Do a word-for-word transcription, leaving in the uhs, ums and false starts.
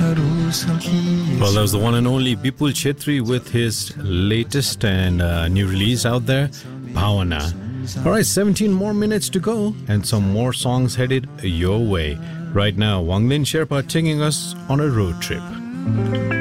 Well, that was the one and only Bipul Chetri with his latest and uh, new release out there, Bhavana. All right, seventeen more minutes to go and some more songs headed your way. Right now, Wanglin Sherpa taking us on a road trip.